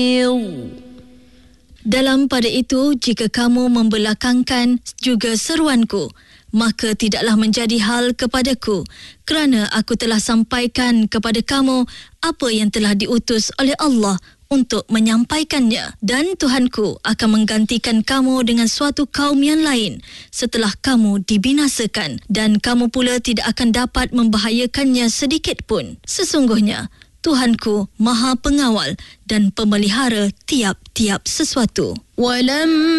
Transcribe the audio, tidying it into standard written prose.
Dalam pada itu, jika kamu membelakangkan juga seruanku, maka tidaklah menjadi hal kepadaku, kerana aku telah sampaikan kepada kamu apa yang telah diutus oleh Allah untuk menyampaikannya, dan Tuhanku akan menggantikan kamu dengan suatu kaum yang lain setelah kamu dibinasakan, dan kamu pula tidak akan dapat membahayakannya sedikit pun. Sesungguhnya Tuhanku Maha Pengawal dan Pemelihara tiap-tiap sesuatu.